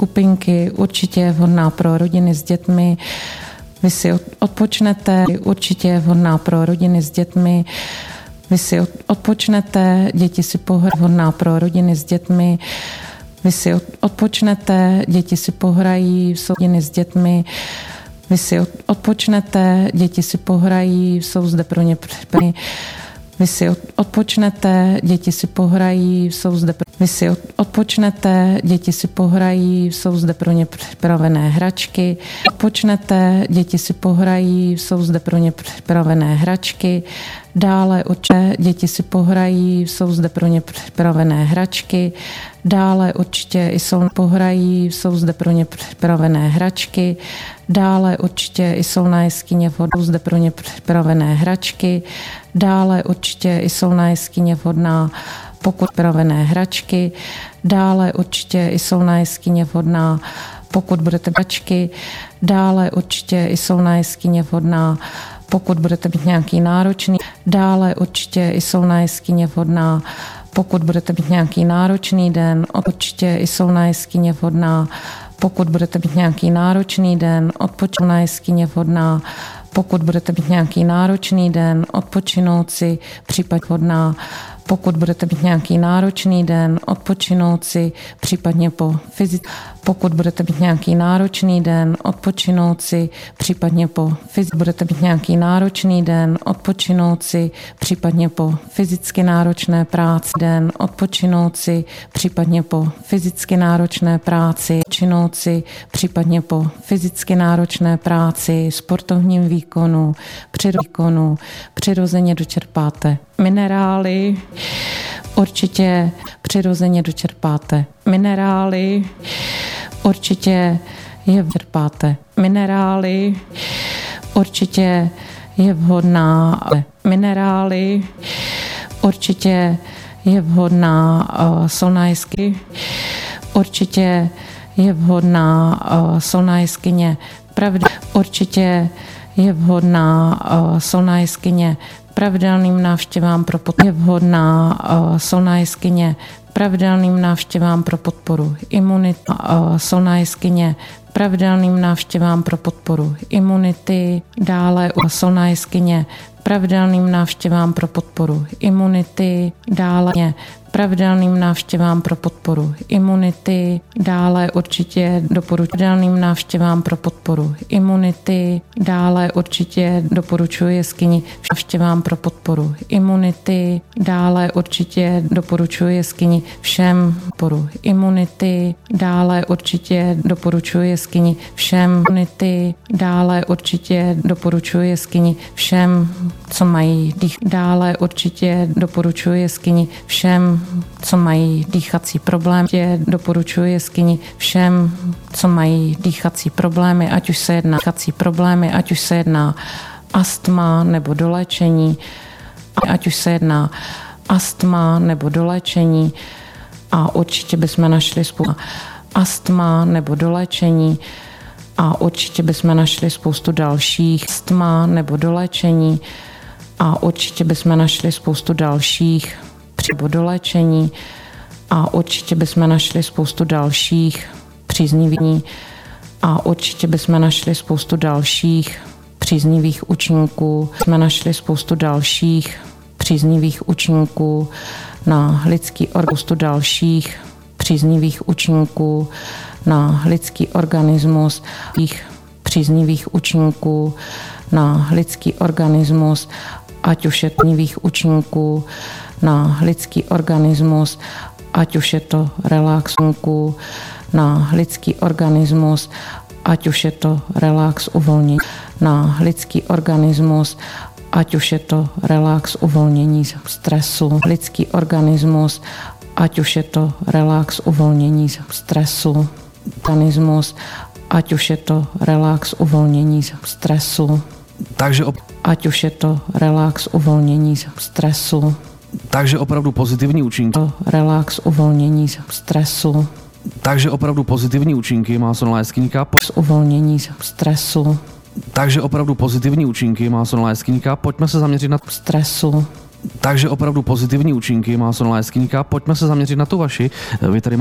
skupinky, určitě je vhodná pro rodiny s dětmi. Vy si odpočnete, určitě je vhodná pro rodiny s dětmi. Vy si odpočnete, děti si pohrají, vhodná pro rodiny s dětmi. Vy si odpočnete, děti si pohrají, jsou rodiny s dětmi. Vy si odpočnete, děti si pohrají, jsou zde pro ně připraveny. Vy si odpočnete, děti si pohrají, jsou zde. Vy si odpočnete, děti si pohrají, jsou zde pro ně připravené hračky. Odpočnete, děti si pohrají, jsou zde pro ně připravené hračky. Dále určitě děti si pohrají, jsou zde pro ně připravené hračky. Dále určitě i jsou pohrají, jsou zde pro ně připravené hračky. Dále určitě i jsou na jeskyně vhodná, zde pro ně připravené hračky. Dále určitě i jsou na jeskyně vhodná pokud připravené hračky. Dále určitě i jsou na jeskyně vhodná pokud budete hračky. Dále určitě i jsou na jeskyně vhodná pokud budete mít nějaký náročný. Dále určitě i jsou na jeskyně vhodná pokud budete mít nějaký náročný den. Určitě i jsou na jeskyně vhodná pokud budete mít nějaký náročný den. Odpočinout na jeskyně vhodná pokud budete mít nějaký náročný den. Odpočinout si případně vhodná pokud budete mít nějaký náročný den. Odpočinout si případně po fyzice. Pokud budete mít nějaký náročný den, odpočinout si případně po fyzice. Budete mít nějaký náročný den, odpočinout si případně po fyzicky náročné práci. Den, odpočinout si případně po fyzicky náročné práci. Odpočinout si případně po fyzicky náročné práci, sportovním výkonu, přirozeně dočerpáte minerály. Určitě přirozeně dočerpáte minerály. Určitě je čerpáte minerály. Určitě je vhodná minerály. Určitě je vhodná solná jeskyně. Určitě je vhodná solná jeskyně. Určitě je vhodná solná jeskyně pravidelným návštěvám pro podporu. Je vhodná solná jeskyně pravidelným návštěvám pro podporu imunity. Solná jeskyně pravidelným návštěvám pro podporu imunity. Dále solná jeskyně pravidelným návštěvám pro podporu imunity. Dále pravidelným návštěvám pro podporu imunity. Dále určitě doporučuji pravidelným návštěvám pro podporu imunity. Dále určitě doporučuji jeskyni návštěvám pro podporu imunity. Dále určitě doporučuji jeskyni všem podporu imunity. Dále určitě doporučuji jeskyni všem imunity. Dále určitě doporučuji jeskyni všem, co mají dých. Dále určitě doporučuji jeskyni všem, co mají dýchací problémy. Doporučuji jeskyni všem, co mají dýchací problémy, ať už se jedná astma nebo doléčení, a určitě bychom našli spoustu dalších příznivých účinků na lidský organismus, ať už je to relax na lidský organismus, ať už je to relax uvolnění na lidský organismus, ať už je to relax uvolnění stresu, lidský organismus, ať už je to relax uvolnění stresu, organismus, ať už je to relax uvolnění stresu. Takže ať už je to relax uvolnění stresu. Takže opravdu pozitivní účinky. Relax uvolnění stresu. Takže opravdu pozitivní účinky má solná jeskyňka. Uvolnění stresu. Takže opravdu pozitivní účinky má solná jeskyňka. Pojďme se zaměřit na stresu. Takže opravdu pozitivní účinky má solná jeskyňka. Pojďme se zaměřit na tu vaši. Vy tady